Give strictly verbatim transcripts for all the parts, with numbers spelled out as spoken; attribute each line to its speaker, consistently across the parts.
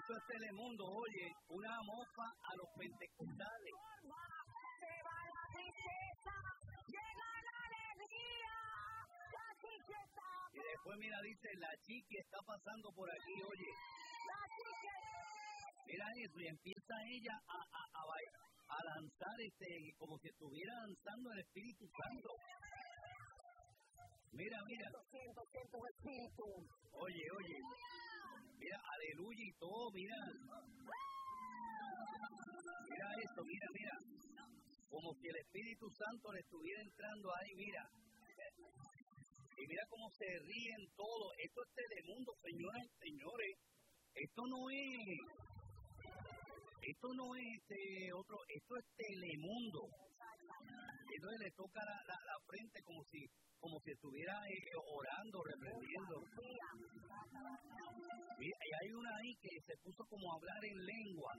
Speaker 1: Esto es Telemundo, oye, una mofa a los pentecostales.
Speaker 2: Se va la tristeza, llega la alegría, la chiqueta.
Speaker 1: Y después, mira, dice, la chiqui está pasando por aquí, oye.
Speaker 2: La chiqueta.
Speaker 1: Mira eso, y empieza ella a, a, a, a lanzar, este, como si estuviera lanzando el Espíritu Santo. Mira, mira.
Speaker 2: Siento, siento un espíritu.
Speaker 1: Oye, oye. Mira, aleluya y todo, mira. Mira esto, mira, mira. Como si el Espíritu Santo le estuviera entrando ahí, mira. Y mira cómo se ríen todos. Esto es Telemundo, señoras y señores. Esto no es... Esto no es este otro... Esto es Telemundo. Entonces le toca la, la, la frente como si como si estuviera eh, orando, reprendiendo. Mira, y hay una ahí que se puso como a hablar en lengua.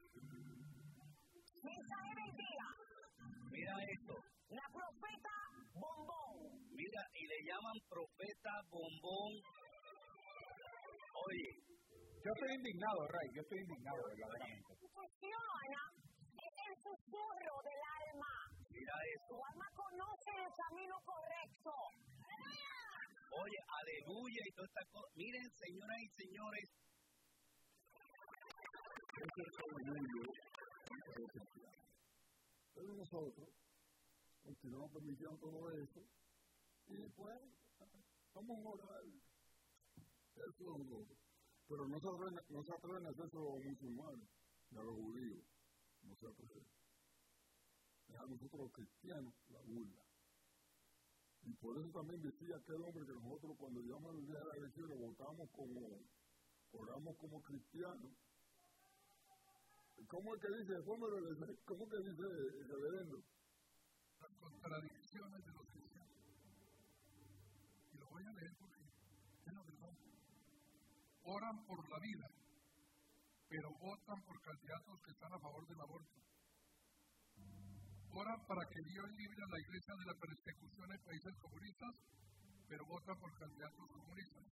Speaker 2: Mensaje del día.
Speaker 1: Mira esto.
Speaker 2: La profeta Bombón.
Speaker 1: Mira, y le llaman profeta Bombón. Oye.
Speaker 3: Yo estoy indignado, Ray, yo estoy indignado, verdaderamente.
Speaker 2: Funciona, es el susurro del alma.
Speaker 1: Mira eso.
Speaker 2: Tu alma conoce el camino correcto.
Speaker 1: Oye, aleluya y toda esta cosa. Miren, señoras y señores.
Speaker 3: Este es el orgullo. Pero nosotros continuamos permitiendo todo eso. Y pues, vamos a orar. Eso es todo. Pero no se atreven, no se atreven a hacer eso los musulmanes, ni a los judíos. No se atreven. Es a nosotros los cristianos la burla. Y por eso también decía aquel hombre que nosotros cuando llamamos el día de la elección votamos como, oramos como cristianos. ¿Cómo es que dice? ¿Cómo, cómo que dice el reverendo?
Speaker 4: Las contradicciones de los cristianos. Y lo voy a leer porque es la verdad. Oran por la vida, pero votan por candidatos que están a favor del aborto. Oran para que Dios libre a la iglesia de la persecución en países comunistas, pero votan por candidatos comunistas.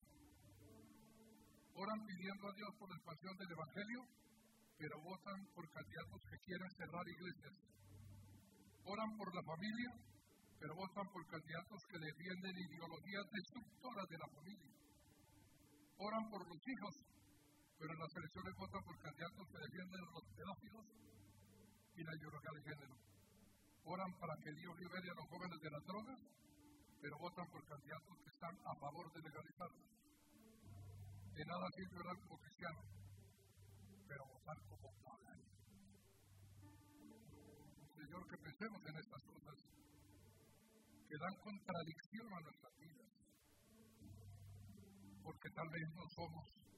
Speaker 4: Oran pidiendo a Dios por la expansión del evangelio, pero votan por candidatos que quieren cerrar iglesias. Oran por la familia, pero votan por candidatos que defienden ideologías destructoras de la familia. Oran por los hijos, pero en las elecciones votan por candidatos que defienden a los pedófilos y la ideología de género. Oran para que Dios libere a los jóvenes de las drogas, pero votan por candidatos que están a favor de legalizarlas. De nada sirve orar como cristiano, pero votar como pagano. Señor, que pensemos en estas cosas que dan contradicción a nuestras vidas, porque tal vez no somos